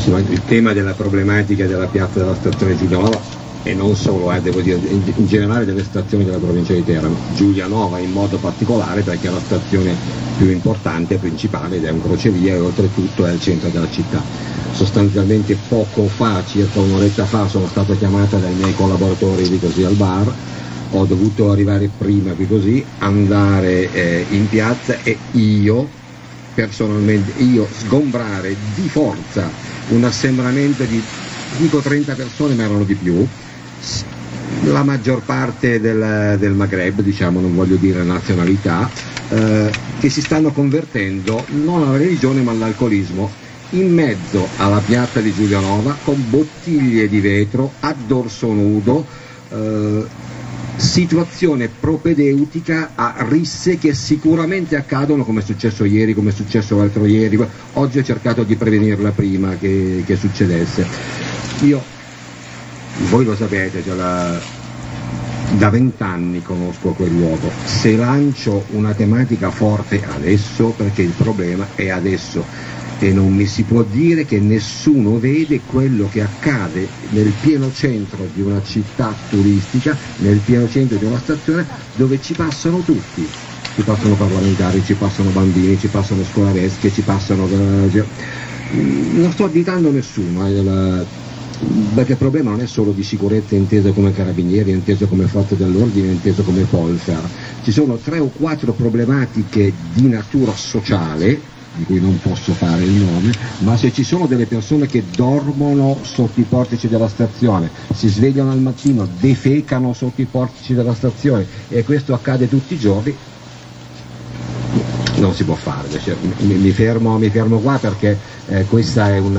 Sì, il tema della problematica della piazza della stazione Giulianova, e non solo, devo dire, in generale delle stazioni della provincia di Teramo, Giulianova in modo particolare perché è la stazione più importante, principale, ed è un crocevia e oltretutto è al centro della città. Sostanzialmente poco fa, circa un'oretta fa, sono stato chiamata dai miei collaboratori di così al bar, ho dovuto arrivare prima di così, andare in piazza e personalmente sgombrare di forza un assembramento di, dico 30 persone, ma erano di più, la maggior parte del Maghreb, diciamo, non voglio dire nazionalità, che si stanno convertendo non alla religione ma all'alcolismo, in mezzo alla piazza di Giulianova con bottiglie di vetro a dorso nudo, situazione propedeutica a risse che sicuramente accadono, come è successo ieri, come è successo l'altro ieri. Oggi ho cercato di prevenirla prima che succedesse. Voi lo sapete, da 20 anni conosco quel luogo. Se lancio una tematica forte adesso, perché il problema è adesso, e non mi si può dire che nessuno vede quello che accade nel pieno centro di una città turistica, nel pieno centro di una stazione dove ci passano tutti, ci passano parlamentari, ci passano bambini, ci passano scolaresche, ci passano... non sto additando nessuno, perché il problema non è solo di sicurezza inteso come carabinieri, inteso come forze dell'ordine, inteso come polizia. Ci sono 3 o 4 problematiche di natura sociale, di cui non posso fare il nome, ma se ci sono delle persone che dormono sotto i portici della stazione, si svegliano al mattino, defecano sotto i portici della stazione, e questo accade tutti i giorni, non si può fare. Cioè, mi fermo qua perché questa è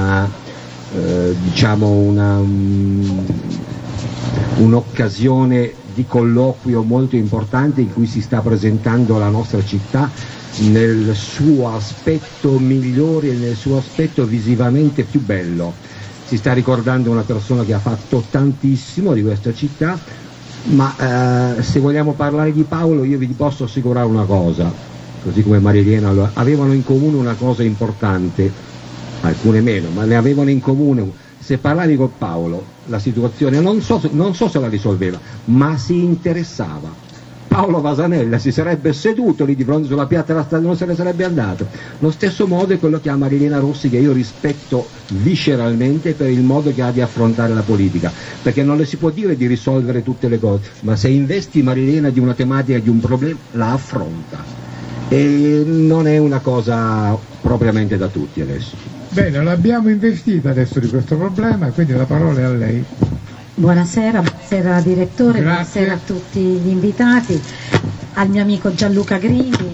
un'occasione di colloquio molto importante in cui si sta presentando la nostra città nel suo aspetto migliore e nel suo aspetto visivamente più bello. Si sta ricordando una persona che ha fatto tantissimo di questa città, ma se vogliamo parlare di Paolo, io vi posso assicurare una cosa, così come Marilena, avevano in comune una cosa importante, alcune meno, ma ne avevano in comune. Se parlavi con Paolo, la situazione non so se la risolveva, ma si interessava. Paolo Vasanella si sarebbe seduto lì di fronte sulla piazza della stazione, non se ne sarebbe andato. Lo stesso modo è quello che ha Marilena Rossi, che io rispetto visceralmente per il modo che ha di affrontare la politica, perché non le si può dire di risolvere tutte le cose, ma se investi Marilena di una tematica, di un problema, la affronta, e non è una cosa propriamente da tutti adesso. Bene, l'abbiamo investita adesso di questo problema, quindi la parola è a lei. Buonasera direttore, Grazie. buonasera a tutti gli invitati, al mio amico Gianluca Grini.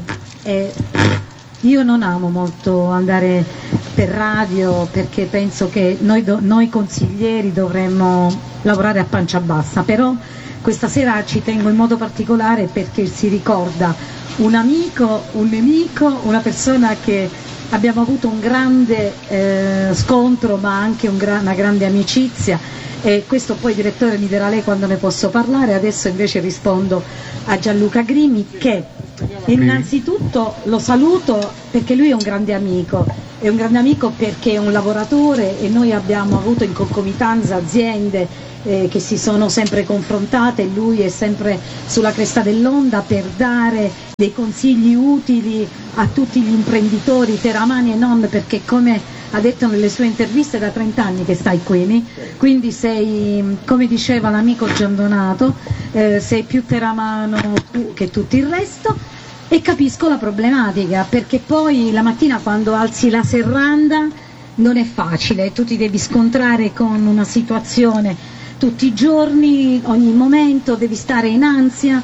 Io non amo molto andare per radio perché penso che noi consiglieri dovremmo lavorare a pancia bassa, però questa sera ci tengo in modo particolare perché si ricorda un amico, un nemico, una persona che abbiamo avuto un grande scontro ma anche una grande amicizia. E questo poi direttore mi dirà lei quando ne posso parlare. Adesso invece rispondo a Gianluca Grimi, che innanzitutto lo saluto perché lui è un grande amico perché è un lavoratore e noi abbiamo avuto in concomitanza aziende che si sono sempre confrontate e lui è sempre sulla cresta dell'onda per dare dei consigli utili a tutti gli imprenditori teramani e non, perché come ha detto nelle sue interviste da 30 anni che stai qui, quindi sei, come diceva l'amico Gian Donato, sei più teramano che tutto il resto, e capisco la problematica, perché poi la mattina quando alzi la serranda non è facile, tu ti devi scontrare con una situazione tutti i giorni, ogni momento devi stare in ansia,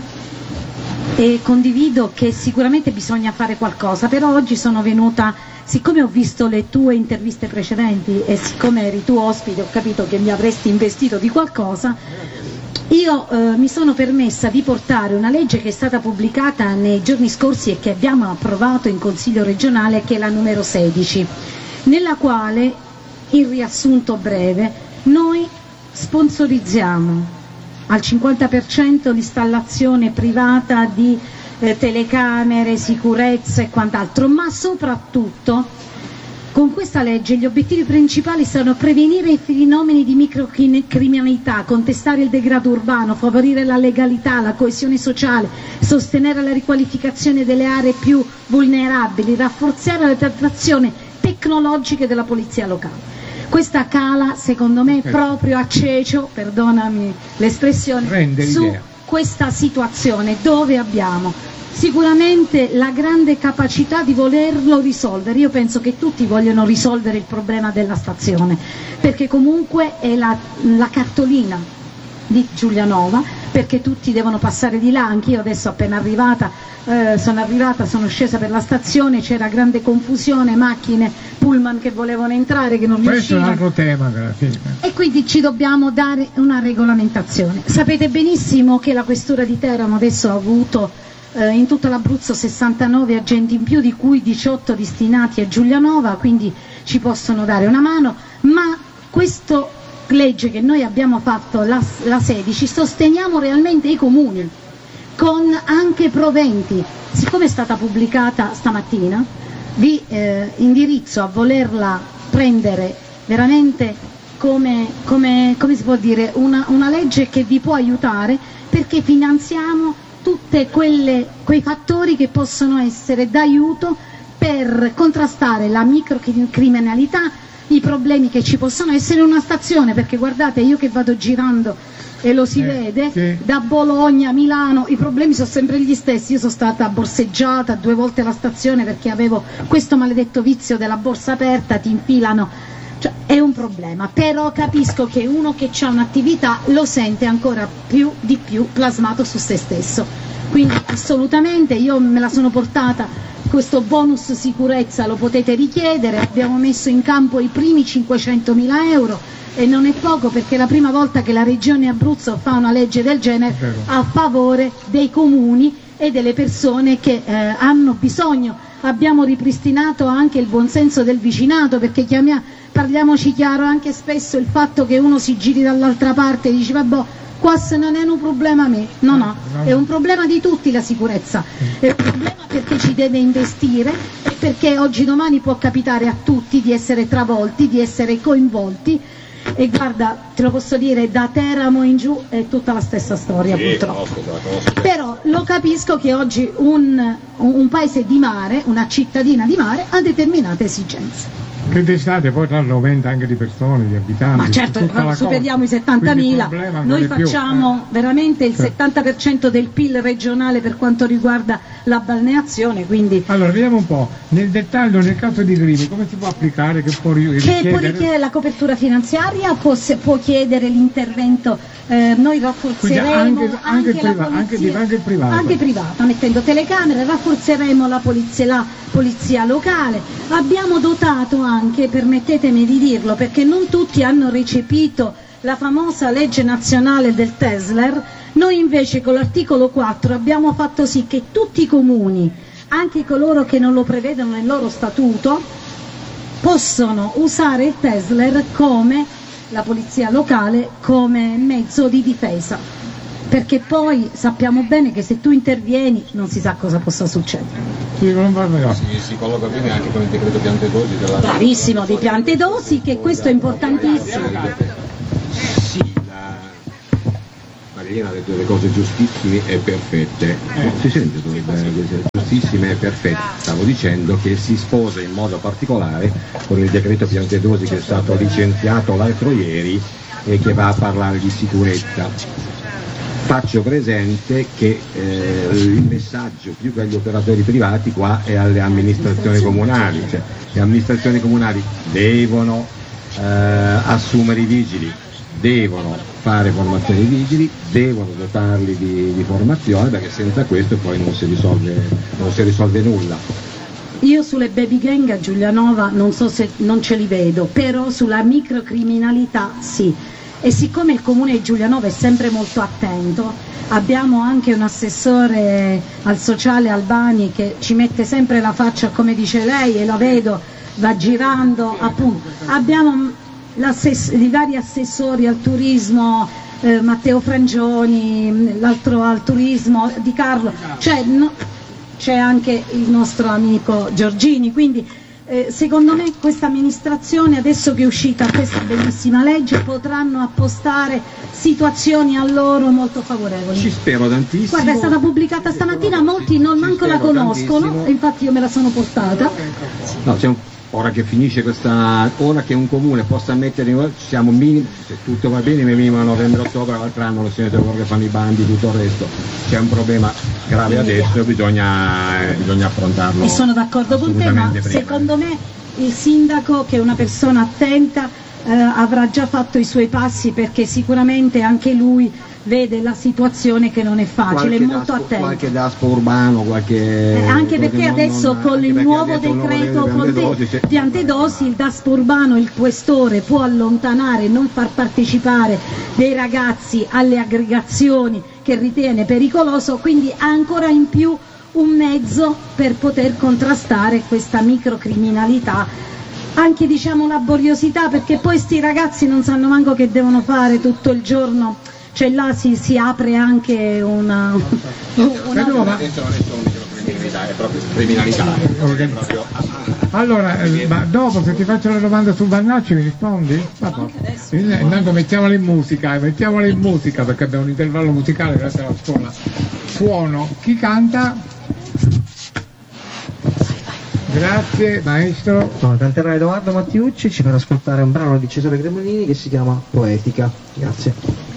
e condivido che sicuramente bisogna fare qualcosa, però oggi sono venuta, siccome ho visto le tue interviste precedenti e siccome eri tu ospite ho capito che mi avresti investito di qualcosa, io mi sono permessa di portare una legge che è stata pubblicata nei giorni scorsi e che abbiamo approvato in Consiglio regionale, che è la numero 16, nella quale, in riassunto breve, noi sponsorizziamo al 50% l'installazione privata di telecamere, sicurezza e quant'altro, ma soprattutto Con questa legge gli obiettivi principali sono prevenire i fenomeni di microcriminalità, contestare il degrado urbano, favorire la legalità, la coesione sociale, sostenere la riqualificazione delle aree più vulnerabili, rafforzare le trattazioni tecnologiche della polizia locale. Questa cala, secondo me, proprio a cecio, perdonami l'espressione, su questa situazione dove abbiamo sicuramente la grande capacità di volerlo risolvere. Io penso che tutti vogliono risolvere il problema della stazione, perché comunque è la cartolina di Giulianova, perché tutti devono passare di là. Anch'io adesso appena sono scesa per la stazione, c'era grande confusione, macchine, pullman che volevano entrare, che non riuscivano. Questo è un altro tema. E quindi ci dobbiamo dare una regolamentazione. Sapete benissimo che la questura di Teramo adesso ha avuto in tutto l'Abruzzo 69 agenti in più, di cui 18 destinati a Giulianova, quindi ci possono dare una mano, ma questa legge che noi abbiamo fatto, la 16, sosteniamo realmente i comuni, con anche proventi. Siccome è stata pubblicata stamattina, vi indirizzo a volerla prendere veramente come si può dire, una legge che vi può aiutare, perché finanziamo tutti quei fattori che possono essere d'aiuto per contrastare la microcriminalità, i problemi che ci possono essere in una stazione, perché guardate, io che vado girando e lo si vede, sì, da Bologna a Milano i problemi sono sempre gli stessi. Io sono stata borseggiata 2 volte alla stazione perché avevo questo maledetto vizio della borsa aperta, ti infilano. Cioè, è un problema, però capisco che uno che ha un'attività lo sente ancora di più plasmato su se stesso, quindi assolutamente io me la sono portata, questo bonus sicurezza lo potete richiedere, abbiamo messo in campo i primi 500.000 euro e non è poco, perché è la prima volta che la Regione Abruzzo fa una legge del genere a favore dei comuni e delle persone che hanno bisogno. Abbiamo ripristinato anche il buonsenso del vicinato, perché parliamoci chiaro, anche spesso il fatto che uno si giri dall'altra parte e dice vabbè, qua se non è un problema a me, no, è un problema di tutti la sicurezza, è un problema perché ci deve investire e perché oggi domani può capitare a tutti di essere travolti, di essere coinvolti. E guarda, te lo posso dire, da Teramo in giù è tutta la stessa storia, purtroppo. Però lo capisco che oggi un paese di mare, una cittadina di mare, ha determinate esigenze. Che d'estate poi tra l'aumento anche di persone, di abitanti. Ma certo, superiamo i 70.000, noi facciamo veramente il 70% del PIL regionale per quanto riguarda la balneazione, quindi... Allora, vediamo un po', nel dettaglio, nel caso di Grini, come si può applicare, che può richiedere? Che può richiedere la copertura finanziaria, può chiedere l'intervento, noi rafforzeremo anche privata, mettendo telecamere, rafforzeremo la polizia locale, abbiamo dotato anche, permettetemi di dirlo, perché non tutti hanno recepito la famosa legge nazionale del Tesler, noi invece con l'articolo 4 abbiamo fatto sì che tutti i comuni, anche coloro che non lo prevedono nel loro statuto, possono usare il Tesler come la polizia locale, come mezzo di difesa, perché poi sappiamo bene che se tu intervieni non si sa cosa possa succedere. Si colloca quindi anche con il decreto piante dosi della... Bravissimo, di piante dosi, che questo è importantissimo. Sì, Mariana ha detto delle cose giustissime e perfette. Si sente giustissime e perfette. Stavo dicendo che si sposa in modo particolare con il decreto piante dosi che è stato licenziato l'altro ieri e che va a parlare di sicurezza. Faccio presente che il messaggio più che agli operatori privati qua è alle amministrazioni comunali, cioè le amministrazioni comunali devono assumere i vigili, devono fare formazione ai vigili, devono dotarli di formazione, perché senza questo poi non si risolve nulla. Io sulle baby gang a Giulianova non so se non ce li vedo, però sulla microcriminalità sì. E siccome il comune di Giulianova è sempre molto attento, abbiamo anche un assessore al sociale, Albani, che ci mette sempre la faccia, come dice lei, e la vedo, va girando, appunto. Abbiamo i vari assessori al turismo, Matteo Frangioni, l'altro al turismo Di Carlo, c'è anche il nostro amico Giorgini, quindi secondo me questa amministrazione, adesso che è uscita questa bellissima legge, potranno appostare situazioni a loro molto favorevoli. Ci spero tantissimo. Guarda, è stata pubblicata stamattina, molti non manco la conoscono, infatti io me la sono portata. No, ora che finisce ora che un comune possa mettere siamo minimo, se tutto va bene, minimo a novembre-ottobre, l'altro anno lo sindaco loro che fanno i bandi, tutto il resto. C'è un problema grave adesso, bisogna affrontarlo. E sono d'accordo con te, ma secondo me il sindaco, che è una persona attenta, avrà già fatto i suoi passi, perché sicuramente anche lui vede la situazione che non è facile, è molto attento. Qualche DASPO urbano, anche perché adesso con il nuovo decreto piantedosi, il DASPO urbano, il questore può allontanare e non far partecipare dei ragazzi alle aggregazioni che ritiene pericoloso, quindi ha ancora in più un mezzo per poter contrastare questa microcriminalità, anche diciamo laboriosità, perché poi sti ragazzi non sanno manco che devono fare tutto il giorno. Cioè là si apre anche una criminalità, è proprio criminalità. Allora, ma dopo se ti faccio la domanda su Vannacci mi rispondi? Intanto mettiamola in musica perché abbiamo un intervallo musicale grazie alla scuola. Suono, chi canta? Grazie maestro. Canterà Edoardo Mattiucci, ci farà ascoltare un brano di Cesare Cremonini che si chiama Poetica. Grazie.